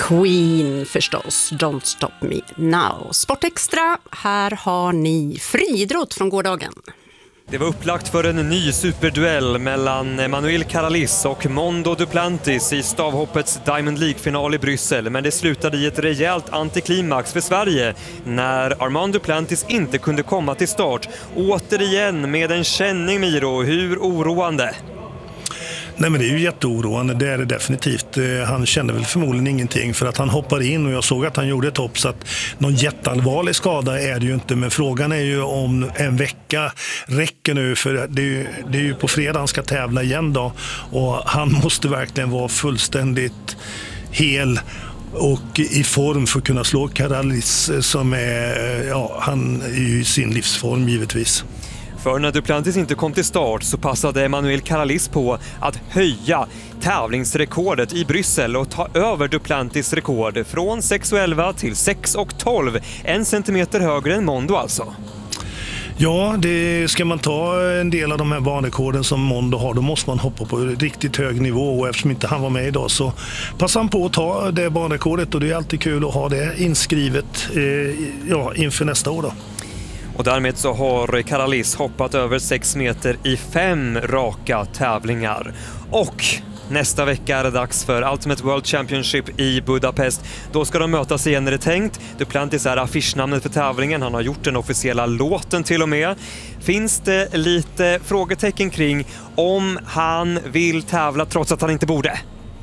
Queen förstås, Don't Stop Me Now. Sportextra, här har ni friidrott från gårdagen. Det var upplagt för en ny superduell mellan Manuel Caralis och Mondo Duplantis i stavhoppets Diamond League-final i Bryssel. Men det slutade i ett rejält antiklimax för Sverige när Armand Duplantis inte kunde komma till start. Återigen med en känning, Miro. Hur oroande? Nej, men det är ju jätteoroande, det är det definitivt. Han kände väl förmodligen ingenting för att han hoppar in och jag såg att han gjorde ett hopp, så att någon jätteallvarlig skada är det ju inte. Men frågan är ju om en vecka räcker nu, för det är ju på fredag han ska tävla igen då, och han måste verkligen vara fullständigt hel och i form för att kunna slå Caralis som är, han är ju i sin livsform givetvis. För när Duplantis inte kom till start så passade Manuel Caralis på att höja tävlingsrekordet i Bryssel och ta över Duplantis rekord från 6,11 till 6,12. 1 centimeter högre än Mondo alltså. Ja, det ska man ta en del av de här banrekorden som Mondo har, då måste man hoppa på riktigt hög nivå, och eftersom inte han var med idag så passar han på att ta det banrekordet, och det är alltid kul att ha det inskrivet inför nästa år då. Och därmed så har Caralis hoppat över 6 meter i 5 raka tävlingar. Och nästa vecka är det dags för Ultimate World Championship i Budapest. Då ska de mötas igen när det är tänkt. Duplantis är affischnamnet för tävlingen. Han har gjort den officiella låten till och med. Finns det lite frågetecken kring om han vill tävla trots att han inte borde?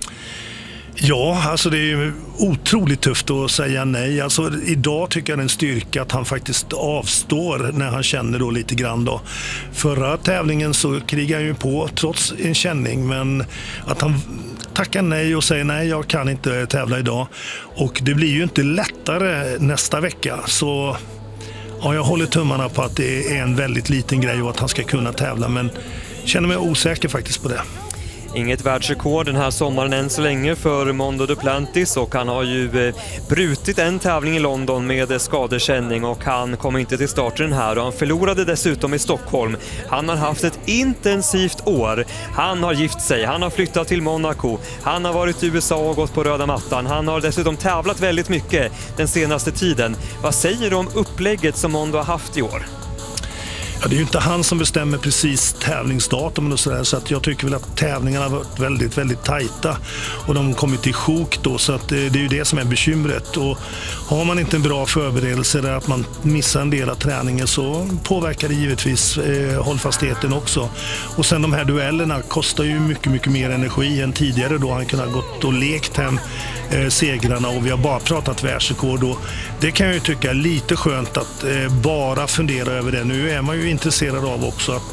Ja, alltså det är ju otroligt tufft att säga nej. Alltså idag tycker jag det är en styrka att han faktiskt avstår när han känner då lite grann då. Förra tävlingen så krigar han ju på trots en känning, men att han tackar nej och säger nej, jag kan inte tävla idag. Och det blir ju inte lättare nästa vecka, så ja, jag håller tummarna på att det är en väldigt liten grej och att han ska kunna tävla, men känner mig osäker faktiskt på det. Inget världsrekord den här sommaren än så länge för Mondo Duplantis, och han har ju brutit en tävling i London med skadekänning och han kom inte till start den här, och han förlorade dessutom i Stockholm. Han har haft ett intensivt år. Han har gift sig, han har flyttat till Monaco, han har varit i USA och gått på röda mattan. Han har dessutom tävlat väldigt mycket den senaste tiden. Vad säger du om upplägget som Mondo har haft i år? Ja, det är ju inte han som bestämmer precis tävlingsdatum och sådär, så att jag tycker väl att tävlingarna har varit väldigt, väldigt tajta och de kommit till sjok då, så att det är ju det som är bekymret. Och har man inte en bra förberedelse där att man missar en del av träningen, så påverkar det givetvis hållfastheten också. Och sen de här duellerna kostar ju mycket, mycket mer energi än tidigare då han kunde ha gått och lekt hem segrarna, och vi har bara pratat världsrekord, och det kan jag ju tycka är lite skönt att bara fundera över det. Nu är man ju intresserad av också att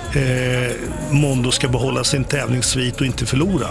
Mondo ska behålla sin tävlingssvit och inte förlora.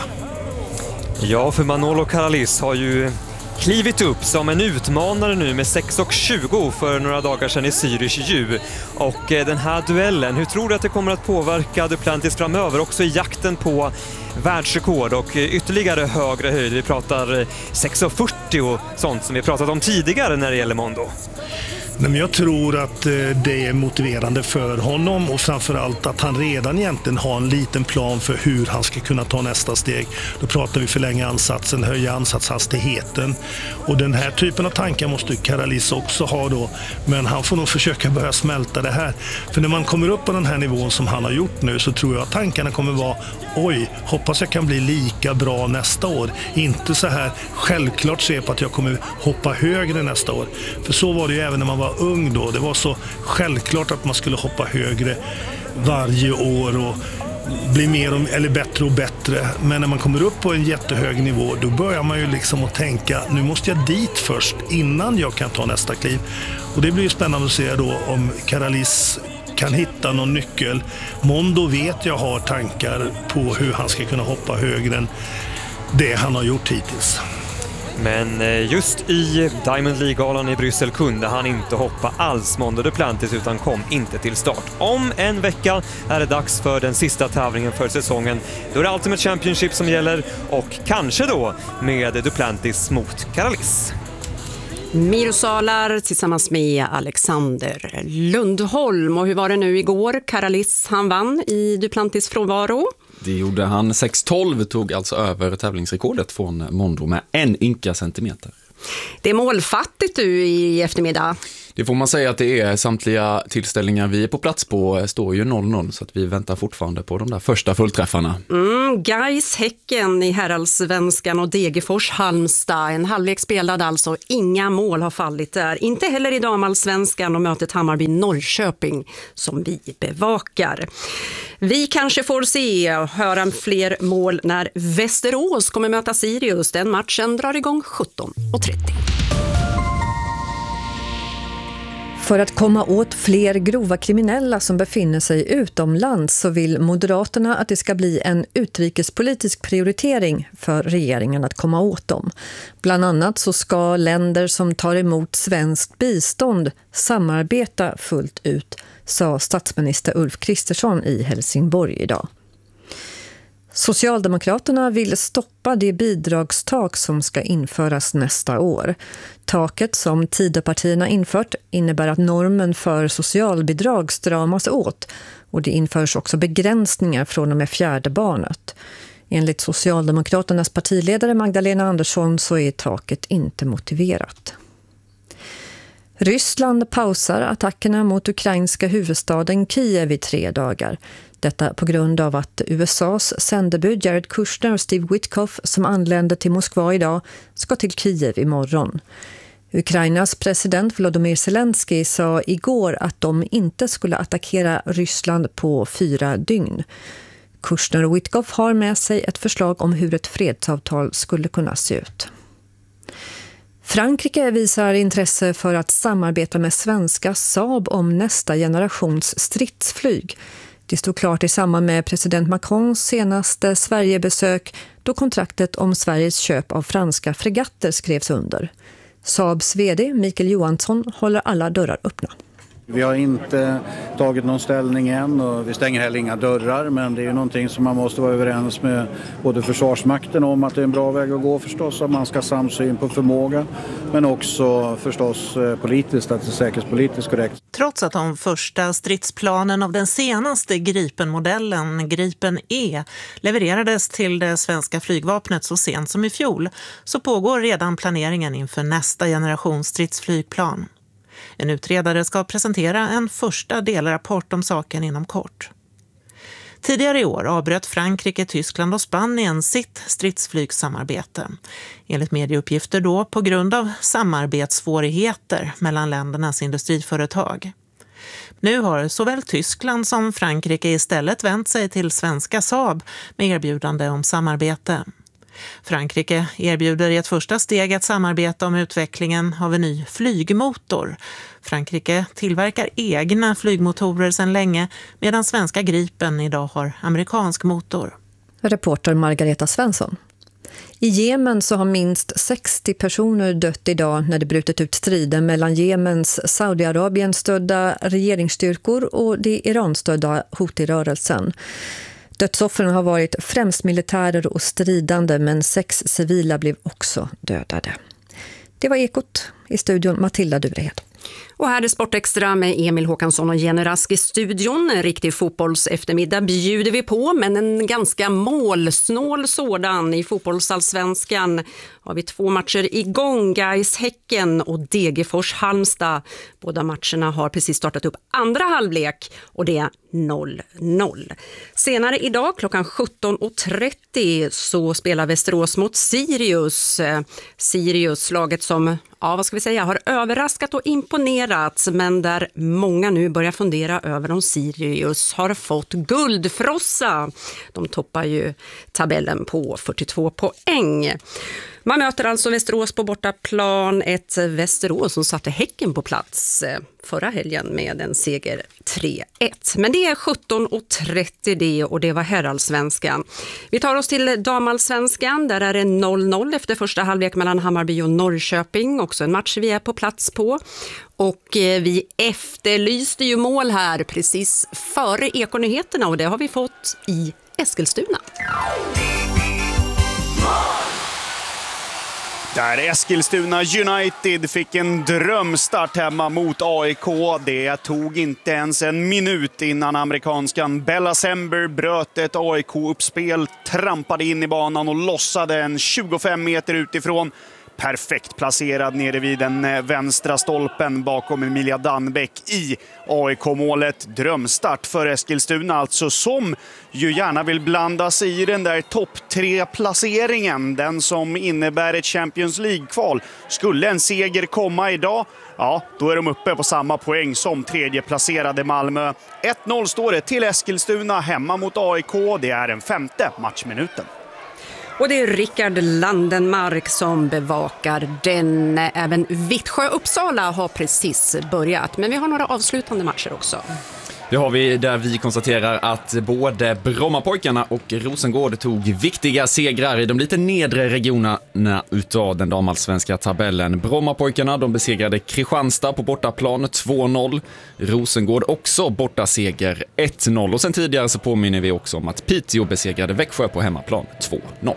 Ja, för Manolo Caralis har ju klivit upp som en utmanare nu med 6,20 för några dagar sedan i Zürich ju. Och den här duellen, hur tror du att det kommer att påverka Duplantis framöver också i jakten på världsrekord och ytterligare högre höjd? Vi pratar 6,40 och sånt som vi pratat om tidigare när det gäller Mondo. Men jag tror att det är motiverande för honom, och framförallt att han redan egentligen har en liten plan för hur han ska kunna ta nästa steg. Då pratar vi förlänga ansatsen, höja ansatshastigheten, och den här typen av tankar måste Caralis också ha då, men han får nog försöka börja smälta det här. För när man kommer upp på den här nivån som han har gjort nu, så tror jag att tankarna kommer vara: oj, hoppas jag kan bli lika bra nästa år. Inte så här självklart se på att jag kommer hoppa högre nästa år. För så var det ju även när man var ung då. Det var så självklart att man skulle hoppa högre varje år och bli mer eller bättre och bättre. Men när man kommer upp på en jättehög nivå, då börjar man ju liksom att tänka: nu måste jag dit först innan jag kan ta nästa kliv. Och det blir ju spännande att se då om Caralis kan hitta någon nyckel. Mondo vet jag har tankar på hur han ska kunna hoppa högre än det han har gjort hittills. Men just i Diamond League-galan i Bryssel kunde han inte hoppa alls, Mondo Duplantis, utan kom inte till start. Om en vecka är det dags för den sista tävlingen för säsongen. Då är det Ultimate Championship som gäller, och kanske då med Duplantis mot Caralis. Miro Salar tillsammans med Alexander Lundholm. Och hur var det nu igår? Caralis, han vann i Duplantis frånvaro. Det gjorde han. 6:12 tog alltså över tävlingsrekordet från Mondo med 1 ynka centimeter. Det är målfattigt i eftermiddag. Det får man säga att det är. Samtliga tillställningar vi är på plats på står ju 0-0, så att vi väntar fortfarande på de där första fullträffarna. Gais Häcken i herrallsvenskan och Degerfors Halmstad. En halvlek spelad alltså, inga mål har fallit där. Inte heller i damallsvenskan och mötet Hammarby Norrköping som vi bevakar. Vi kanske får se och höra fler mål när Västerås kommer möta Sirius. Den matchen drar igång 17:30. För att komma åt fler grova kriminella som befinner sig utomlands så vill Moderaterna att det ska bli en utrikespolitisk prioritering för regeringen att komma åt dem. Bland annat så ska länder som tar emot svenskt bistånd samarbeta fullt ut, sa statsminister Ulf Kristersson i Helsingborg idag. Socialdemokraterna vill stoppa det bidragstak som ska införas nästa år. Taket som Tidöpartierna infört innebär att normen för socialbidrag stramas åt och det införs också begränsningar från och med 4:e barnet. Enligt Socialdemokraternas partiledare Magdalena Andersson så är taket inte motiverat. Ryssland pausar attackerna mot ukrainska huvudstaden Kiev i 3 dagar. Detta på grund av att USAs sändebud Jared Kushner och Steve Witkoff som anlände till Moskva idag ska till Kiev imorgon. Ukrainas president Volodymyr Zelensky sa igår att de inte skulle attackera Ryssland på 4 dygn. Kushner och Witkoff har med sig ett förslag om hur ett fredsavtal skulle kunna se ut. Frankrike visar intresse för att samarbeta med svenska Saab om nästa generations stridsflyg. Det stod klart i samband med president Macrons senaste Sverigebesök då kontraktet om Sveriges köp av franska fregatter skrevs under. Saabs vd Mikael Johansson håller alla dörrar öppna. Vi har inte tagit någon ställning än och vi stänger heller inga dörrar, men det är ju någonting som man måste vara överens med både Försvarsmakten om att det är en bra väg att gå förstås, att man ska ha samsyn på förmåga, men också förstås politiskt, att det är säkerhetspolitiskt korrekt. Trots att de första stridsplanen av den senaste Gripen-modellen, Gripen E, levererades till det svenska flygvapnet så sent som i fjol, så pågår redan planeringen inför nästa generation stridsflygplan. En utredare ska presentera en första delrapport om saken inom kort. Tidigare i år avbröt Frankrike, Tyskland och Spanien sitt stridsflygssamarbete. Enligt medieuppgifter då på grund av samarbetssvårigheter mellan ländernas industriföretag. Nu har såväl Tyskland som Frankrike istället vänt sig till svenska Saab med erbjudande om samarbete. Frankrike erbjuder i ett första steg ett samarbete om utvecklingen av en ny flygmotor. Frankrike tillverkar egna flygmotorer sedan länge medan svenska Gripen idag har amerikansk motor. Reporter Margareta Svensson. I Jemen så har minst 60 personer dött idag när det brutit ut striden mellan Jemens Saudiarabien-stödda regeringsstyrkor och det Iran-stödda Houthi-rörelsen. Dödsoffren har varit främst militärer och stridande, men 6 civila blev också dödade. Det var Ekot, i studion Matilda Durehed. Och här är Sportextra med Emil Håkansson och Jenny Rask i studion. En riktig fotbollseftermiddag bjuder vi på, men en ganska målsnål sådan. I fotbollsallsvenskan har vi 2 matcher igång. Gais Häcken och Degerfors Halmstad. Båda matcherna har precis startat upp andra halvlek och det är 0-0. Senare idag klockan 17:30 så spelar Västerås mot Sirius. Sirius, laget som har överraskat och imponerat, men där många nu börjar fundera över om Sirius har fått guldfrossa. De toppar ju tabellen på 42 poäng. Man möter alltså Västerås på bortaplan, ett Västerås som satte Häcken på plats förra helgen med en seger 3-1. Men det är 17:30 det och det var herrallsvenskan. Vi tar oss till damallsvenskan, där är det 0-0 efter första halvlek mellan Hammarby och Norrköping. Också en match vi är på plats på. Och vi efterlyste ju mål här precis före Ekonyheterna och det har vi fått i Eskilstuna. Där Eskilstuna United fick en drömstart hemma mot AIK. Det tog inte ens en minut innan amerikanskan Bella Sember bröt ett AIK-uppspel, trampade in i banan och lossade en 25 meter utifrån. Perfekt placerad nere vid den vänstra stolpen bakom Emilia Danbeck i AIK-målet. Drömstart för Eskilstuna alltså, som ju gärna vill blanda sig i den där topp 3-placeringen. Den som innebär ett Champions League-kval. Skulle en seger komma idag, ja, då är de uppe på samma poäng som tredjeplacerade Malmö. 1-0 står det till Eskilstuna hemma mot AIK. Det är den 5:e matchminuten. Och det är Rickard Landenmark som bevakar den. Även Vittsjö-Uppsala har precis börjat. Men vi har några avslutande matcher också. Det har vi, där vi konstaterar att både Brommapojkarna och Rosengård tog viktiga segrar i de lite nedre regionerna utav den damallsvenska tabellen. Brommapojkarna, de besegrade Kristianstad på bortaplan 2-0. Rosengård också bortaseger 1-0. Och sen tidigare så påminner vi också om att Piteå besegrade Växjö på hemmaplan 2-0.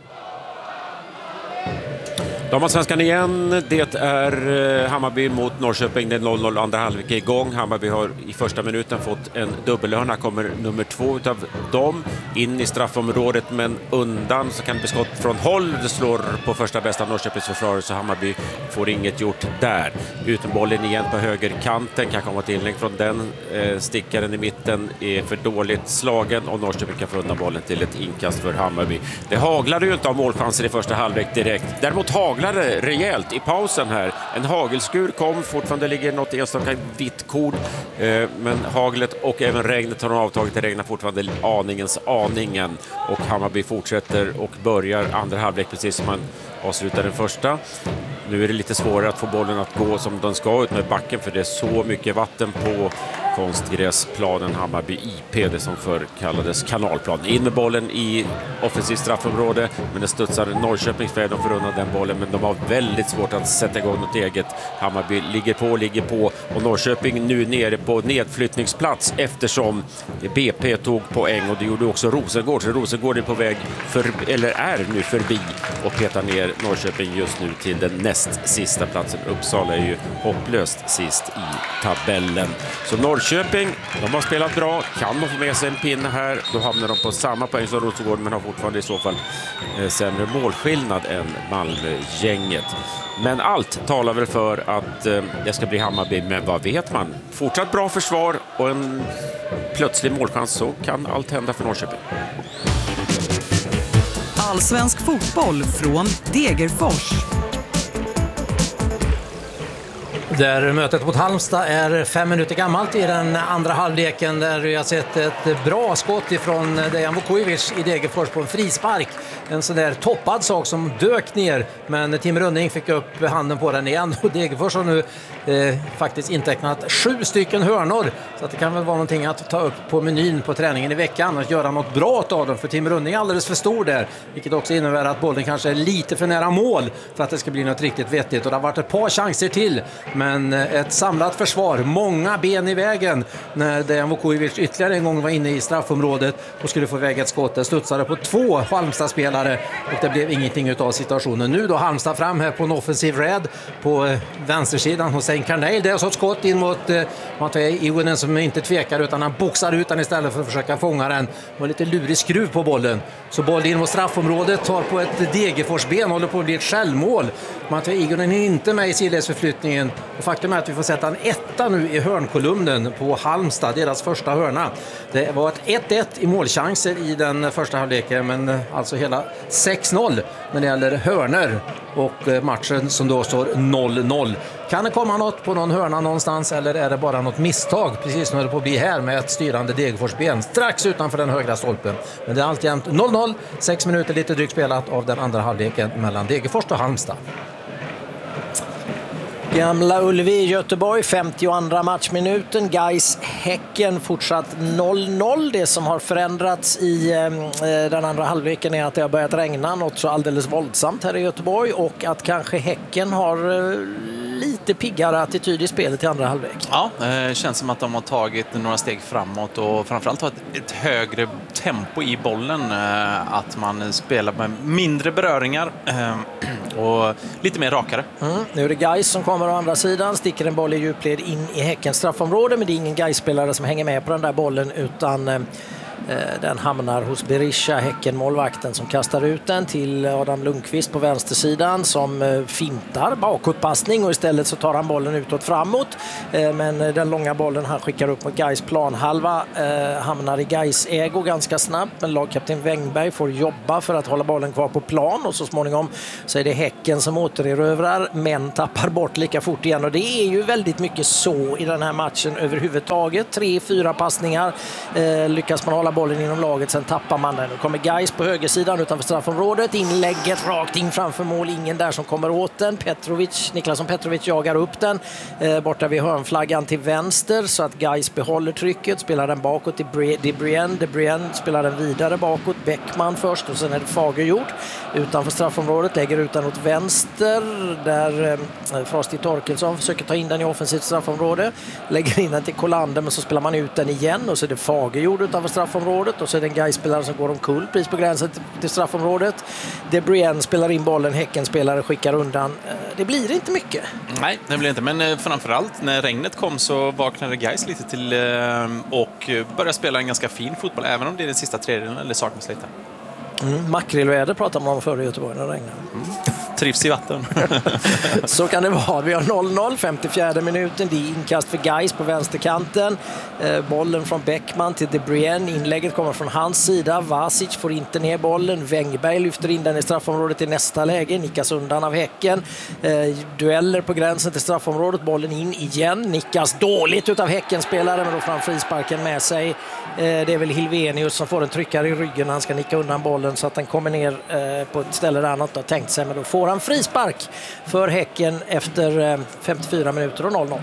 Damallsvenskan igen, det är Hammarby mot Norrköping, det är 0-0, andra halvlek är igång. Hammarby har i första minuten fått en dubbelhörna, kommer nummer 2 utav dem in i straffområdet, men undan så kan det bli skott från håll. Det slår på första bästa Norrköpings försvarare, så Hammarby får inget gjort där. Utan bollen igen på högerkanten, kan komma till inlägg från den. Stickaren i mitten är för dåligt slagen och Norrköping kan få undan bollen till ett inkast för Hammarby. Det haglade ju inte av målchanser i första halvlek direkt. Däremot haglade rejält i pausen här. En hagelskur kom, fortfarande ligger något enstaka vitt kord, men haglet och även regnet har avtagit. Det regnar fortfarande aningen, och Hammarby fortsätter och börjar andra halvlek precis som man avslutar den första. Nu är det lite svårare att få bollen att gå som den ska ut med backen, för det är så mycket vatten på konstgräsplanen Hammarby IP, det som förr kallades kanalplan. In med bollen i offensivt straffområde, men det studsar Norrköpings för de får undan den bollen, men de har väldigt svårt att sätta igång något eget. Hammarby ligger på och Norrköping nu nere på nedflyttningsplats eftersom BP tog poäng, och det gjorde också Rosengård, så Rosengård är på väg är nu förbi och petar ner Norrköping just nu till den näst sista platsen. Uppsala är ju hopplöst sist i tabellen. Så Norrköping, de har spelat bra, kan de få med sig en pinne här, då hamnar de på samma poäng som Rosengård, men har fortfarande i så fall sämre målskillnad än Malmö-gänget. Men allt talar väl för att det ska bli Hammarby, men vad vet man? Fortsatt bra försvar och en plötslig målchans, så kan allt hända för Norrköping. Allsvensk fotboll från Degerfors. Där mötet mot Halmstad är 5 minuter gammalt i den andra halvleken, där vi har sett ett bra skott ifrån Dejan Vukovic i Degerfors på en frispark. En sån där toppad sak som dök ner, men Tim Rönning fick upp handen på den igen, och Degerfors har nu faktiskt intecknat 7 stycken hörnor, så att det kan väl vara någonting att ta upp på menyn på träningen i veckan och göra något bra av dem, för Tim Rönning är alldeles för stor där, vilket också innebär att bollen kanske är lite för nära mål för att det ska bli något riktigt vettigt, och det har varit ett par chanser till, men ett samlat försvar, många ben i vägen när Dejan Vukovic ytterligare en gång var inne i straffområdet och skulle få väga ett skott. Det studsade på 2 Halmstad-spelare och det blev ingenting utav situationen. Nu då Halmstad fram här på en offensiv räd på vänstersidan hos Karneil. Det är så ett skott in mot Ivonen som inte tvekar, utan han boxar ut den istället för att försöka fånga den. Det var lite lurig skruv på bollen. Så boll in mot straffområdet, tar på ett Degerforsben, håller på att bli ett självmål. Matteo Igonen är inte med i sidledsförflyttningen. Och faktum är att vi får sätta en 1 nu i hörnkolumnen på Halmstad, deras första hörna. Det var ett 1-1 i målchanser i den första halvleken, men alltså hela 6-0 när det gäller hörnor, och matchen som då står 0-0. Kan det komma något på någon hörna någonstans, eller är det bara något misstag, precis som det på att bli här med ett styrande Degerforsben strax utanför den högra stolpen? Men det är alltjämt 0-0, 6 minuter lite drygt spelat av den andra halvleken mellan Degerfors och Halmstad. Gamla Ullevi i Göteborg, 52 matchminuten. Gais Häcken fortsatt 0-0. Det som har förändrats i den andra halvleken är att det har börjat regna något så alldeles våldsamt här i Göteborg, och att kanske Häcken har lite piggare attityd i spelet i andra halvlek. Ja, det känns som att de har tagit några steg framåt och framförallt har ett högre tempo i bollen. Att man spelar med mindre beröringar och lite mer rakare. Nu är det Gais som kommer å andra sidan, sticker en boll i djupled in i Häckens straffområde, men det är ingen Gais-spelare som hänger med på den där bollen, utan den hamnar hos Berisha, Häcken-målvakten, som kastar ut den till Adam Lundqvist på vänstersidan, som fintar bakåtpassning, och istället så tar han bollen utåt framåt. Men den långa bollen han skickar upp mot Gais planhalva hamnar i Gais ägo ganska snabbt, men lagkapten Wängberg får jobba för att hålla bollen kvar på plan, och så småningom så är det Häcken som återerövrar, men tappar bort lika fort igen. Och det är ju väldigt mycket så i den här matchen överhuvudtaget. 3-4 passningar lyckas man hålla bollen inom laget, sen tappar man den. Nu kommer Gais på högersidan utanför straffområdet, inlägget rakt in framför mål, ingen där som kommer åt den. Niklasson Petrovic jagar upp den borta vid hörnflaggan till vänster, så att Gais behåller trycket, spelar den bakåt till De Bruyne spelar den vidare bakåt, Bäckman först, och sen är det Fagerjord utanför straffområdet, lägger ut den åt vänster där Frosty Torkelsson försöker ta in den i offensivt straffområde, lägger in den till Kolander, men så spelar man ut den igen, och så är det Fagerjord utanför straffområdet, och så är det en Gais-spelare som går omkull precis på gränsen till straffområdet. De Bruyne spelar in bollen, Häcken-spelare skickar undan. Det blir inte mycket. Nej, det blir inte, men framförallt när regnet kom så vaknade Gais lite till och började spela en ganska fin fotboll, även om det är den sista tredjedelen eller saknas lite. Makrillväder pratar man om förr i Göteborg när det regnar. Trivs i vatten. Så kan det vara. Vi har 0-0, 54 minuten. Det är inkast för Gais på vänsterkanten. Bollen från Bäckman till De Bruyne. Inlägget kommer från hans sida. Vasic får inte ner bollen. Wängberg lyfter in den i straffområdet i nästa läge. Nickas undan av Häcken. Dueller på gränsen till straffområdet. Bollen in igen. Nickas dåligt utav Häckenspelare, men då får han frisparken med sig. Det är väl Hilvenius som får en tryckare i ryggen. Han ska nicka undan bollen så att den kommer ner på ett ställe där han inte har tänkt sig, men då får han frispark för Häcken efter 54 minuter och 0-0.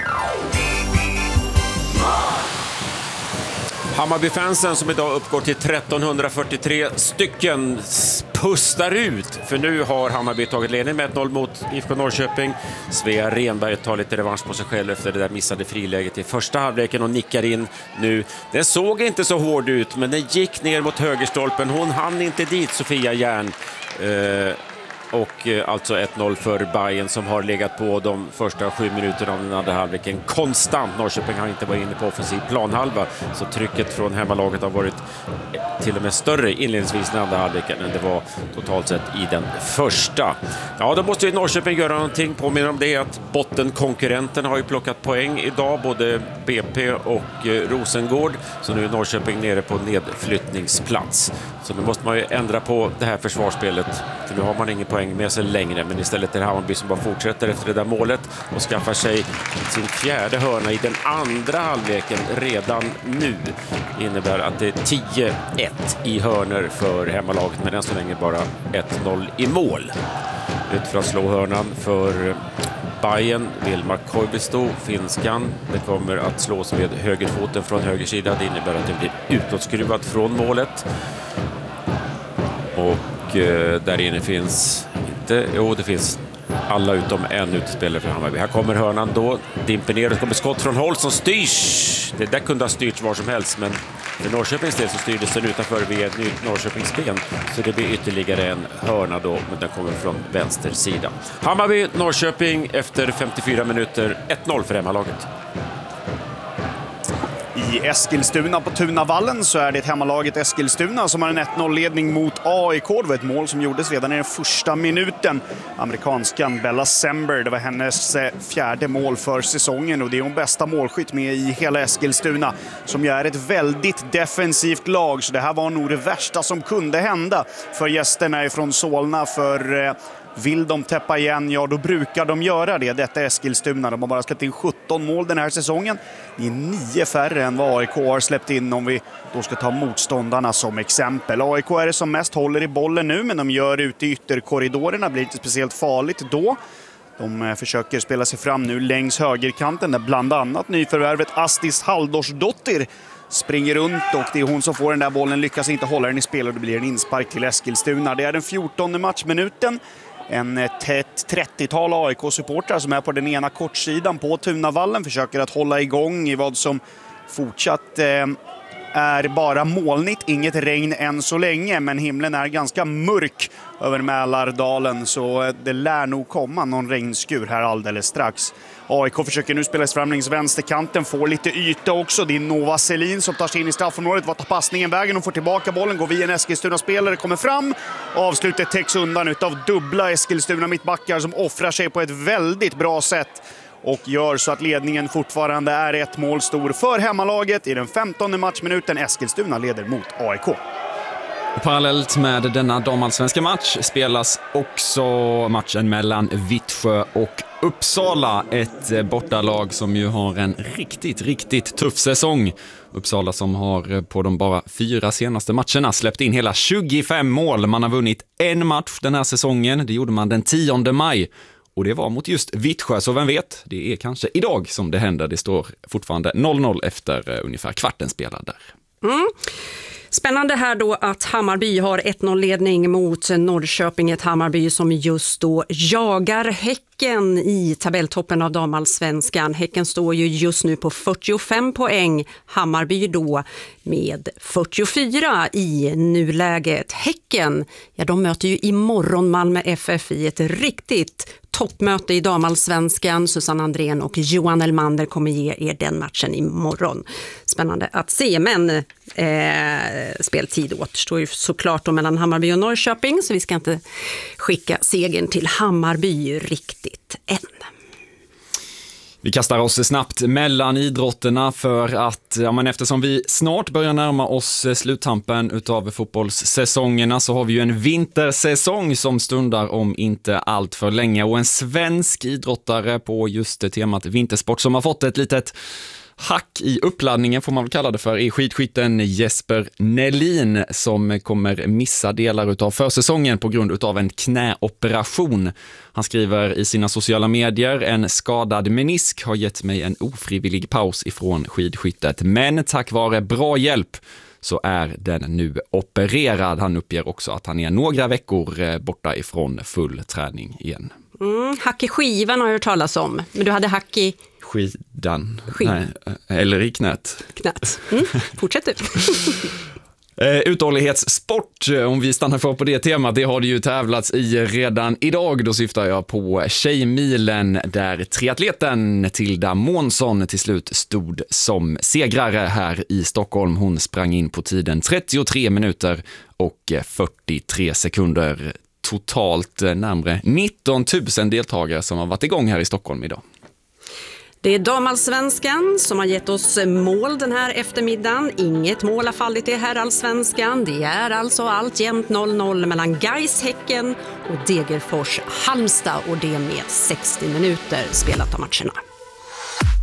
Hammarby-fansen, som idag uppgår till 1343 stycken, pustar ut. För nu har Hammarby tagit ledning med 1-0 mot IFK Norrköping. Svea Renberg tar lite revansch på sig själv efter det där missade friläget i första halvleken och nickar in nu. Den såg inte så hård ut, men den gick ner mot högerstolpen. Hon hann inte dit, Sofia Järn. Och alltså 1-0 för Bayern, som har legat på de första 7 minuterna av den andra halvleken konstant. Norrköping har inte varit inne på offensiv planhalva, så trycket från hemmalaget har varit till och med större inledningsvis i den andra halvleken än det var totalt sett i den första. Ja, då måste ju Norrköping göra någonting. Påminner om det att bottenkonkurrenten har ju plockat poäng idag, både BP och Rosengård, så nu är Norrköping nere på nedflyttningsplats. Så nu måste man ju ändra på det här försvarsspelet, för nu har man ingen poäng med sig längre, men istället är det Hammarby som bara fortsätter efter det där målet och skaffar sig sin fjärde hörna i den andra halvleken redan nu. Det innebär att det är 10-1 i hörnor för hemmalaget, men än så länge bara 1-0 i mål. Ut för att slå hörnan för Bayern, Vilma Koivisto, finskan. Det kommer att slås med högerfoten från höger sida. Det innebär att det blir utåtskruvat från målet. Och där inne finns inte, det finns alla utom en utespelare för Hammarby. Här kommer hörnan då, dimper ner och kommer skott från håll som styrs. Det där kunde ha styrts var som helst, men för Norrköpings del så styrdes den utanför via ett nytt Norrköpings ben. Så det blir ytterligare en hörna då, men den kommer från vänster sida. Hammarby, Norrköping efter 54 minuter, 1-0 för hemmalaget. I Eskilstuna på Tunavallen så är det hemmalaget Eskilstuna som har en 1-0-ledning mot AIK. Det var ett mål som gjordes redan i den första minuten. Amerikanskan Bella Sember, det var hennes fjärde mål för säsongen, och det är hon bästa målskytt med i hela Eskilstuna, som ju är ett väldigt defensivt lag. Så det här var nog det värsta som kunde hända för gästerna ifrån Solna, för vill de täppa igen, ja då brukar de göra det. Detta är Eskilstuna. De har bara släppt in 17 mål den här säsongen. Det är 9 färre än vad AIK har släppt in, om vi då ska ta motståndarna som exempel. AIK är det som mest håller i bollen nu, men de gör ute i ytterkorridorerna. Blir inte speciellt farligt då. De försöker spela sig fram nu längs högerkanten, där bland annat nyförvärvet Astis Halldórsdottir springer runt, och det är hon som får den där bollen, lyckas inte hålla den i spel och det blir en inspark till Eskilstuna. Det är den 14:e matchminuten. tätt 30-tal AIK-supportrar som är på den ena kortsidan på Tunavallen, försöker att hålla igång i vad som fortsatt är bara molnigt, inget regn än så länge, men himlen är ganska mörk över Mälardalen, så det lär nog komma någon regnskur här alldeles strax. AIK försöker nu spela fram längs vänsterkanten, får lite yta också. Det är Nova Selin som tar sig in i straffområdet. Vad tar passningen vägen? Och får tillbaka bollen, går via en Eskilstuna-spelare, kommer fram. Avslutet täcks undan utav dubbla Eskilstuna mittbackar som offrar sig på ett väldigt bra sätt och gör så att ledningen fortfarande är 1 mål stor för hemmalaget i den 15:e matchminuten. Eskilstuna leder mot AIK. Parallellt med denna damallsvenska match spelas också matchen mellan Vittsjö och Uppsala, ett bortalag som ju har en riktigt tuff säsong. Uppsala som har på de bara 4 senaste matcherna släppt in hela 25 mål. Man har vunnit en match den här säsongen, det gjorde man den 10 maj. Och det var mot just Vittsjö, så vem vet, det är kanske idag som det händer. Det står fortfarande 0-0 efter ungefär kvarten spelad där. Spännande här då att Hammarby har 1-0-ledning mot Norrköping, ett Hammarby som just då jagar Häcken i tabelltoppen av damallsvenskan. Häcken står ju just nu på 45 poäng, Hammarby då med 44 i nuläget. Häcken, ja, de möter ju imorgon Malmö FF i ett riktigt toppmöte i damallsvenskan. Susanne Andrén och Johan Elmander kommer ge er den matchen imorgon. Spännande att se, men speltid återstår ju såklart då mellan Hammarby och Norrköping, så vi ska inte skicka segern till Hammarby riktigt än. Vi kastar oss snabbt mellan idrotterna för att eftersom vi snart börjar närma oss sluttampen utav fotbollssäsongerna så har vi ju en vintersäsong som stundar om inte allt för länge, och en svensk idrottare på just temat vintersport som har fått ett litet hack i uppladdningen får man väl kalla det för, är skidskytten Jesper Nelin som kommer missa delar utav försäsongen på grund utav en knäoperation. Han skriver i sina sociala medier: en skadad menisk har gett mig en ofrivillig paus ifrån skidskyttet, men tack vare bra hjälp så är den nu opererad. Han uppger också att han är några veckor borta ifrån full träning igen. Hack i skivan har jag hört talas om, men du hade hack i skidan. Nej, eller i knät. Fortsätt du. Uthållighetssport, om vi stannar kvar på det temat, det har det ju tävlats i redan idag. Då syftar jag på Tjejmilen där triatleten Tilda Månsson till slut stod som segrare här i Stockholm. Hon sprang in på tiden 33 minuter och 43 sekunder. Totalt närmare 19 000 deltagare som har varit igång här i Stockholm idag. Det är damallsvenskan som har gett oss mål den här eftermiddagen. Inget mål har fallit i herrallsvenskan. Det är alltså alltjämt 0-0 mellan Gais Häcken och Degerfors Halmstad, och det med 60 minuter spelat av matcherna.